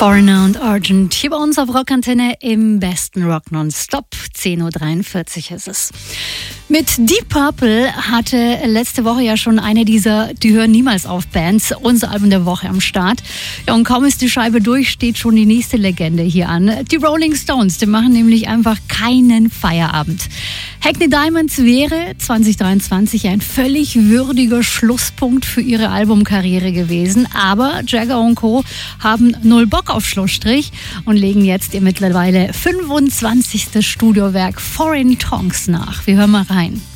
Foreigner und Argent hier bei uns auf Rockantenne im besten Rock Nonstop. 10.43 Uhr ist es. Mit Deep Purple hatte letzte Woche ja schon eine dieser Die hören niemals auf Bands unser Album der Woche am Start. Ja, und kaum ist die Scheibe durch, steht schon die nächste Legende hier an. Die Rolling Stones, die machen nämlich einfach keinen Feierabend. Hackney Diamonds wäre 2023 ein völlig würdiger Schlusspunkt für ihre Albumkarriere gewesen. Aber Jagger und Co. haben null Bock auf Schlussstrich und legen jetzt ihr mittlerweile 25. Studiowerk Foreign Tongues nach. Wir hören mal rein.